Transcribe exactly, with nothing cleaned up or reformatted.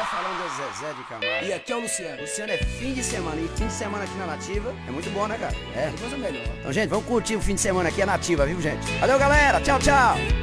tá falando é Zezé de Camargo. E aqui é o Luciano. Luciano é fim de semana, e fim de semana aqui na Nativa é muito bom, né, cara? É. Coisa melhor. Então, gente, vamos curtir o fim de semana aqui, a Nativa, viu, gente? Valeu, galera. Tchau, tchau.